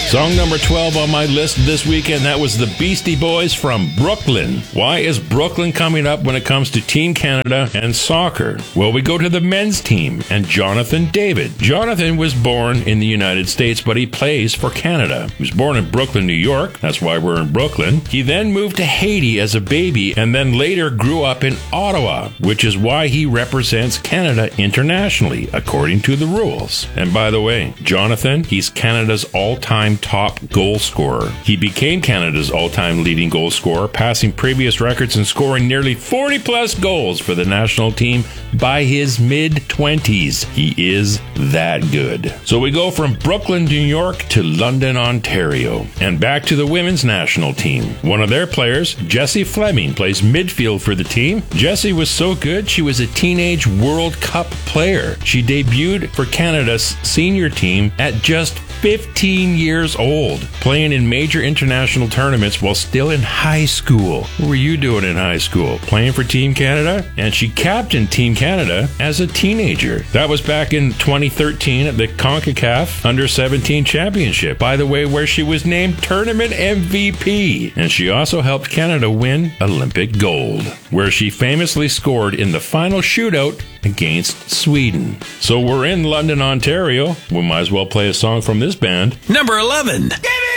Song number 12 on my list this weekend, that was the Beastie Boys from Brooklyn. Why is Brooklyn coming up when it comes to Team Canada and soccer? Well, we go to the men's team and Jonathan David. Jonathan was born in the United States, but he plays for Canada. He was born in Brooklyn, New York. That's why we're in Brooklyn. He then moved to Haiti as a baby and then later grew up in Ottawa, which is why he represents Canada internationally, according to the rules. And by the way, Jonathan, he's Canada's all-time top goal scorer. He became Canada's all-time leading goal scorer, passing previous records and scoring nearly 40-plus goals for the national team by his mid-20s. He is that good. So we go from Brooklyn, New York to London, Ontario, and back to the women's national team. One of their players, Jessie Fleming, plays midfield for the team. Jessie was so good, she was a teenage World Cup player. She debuted for Canada's senior team at just 15 years old, playing in major international tournaments while still in high school. What were you doing in high school? Playing for Team Canada? And she captained Team Canada as a teenager. That was back in 2013 at the CONCACAF Under-17 Championship, by the way, where she was named Tournament MVP. And she also helped Canada win Olympic gold, where she famously scored in the final shootout against Sweden. So we're in London, Ontario. We might as well play a song from this band. Number 11.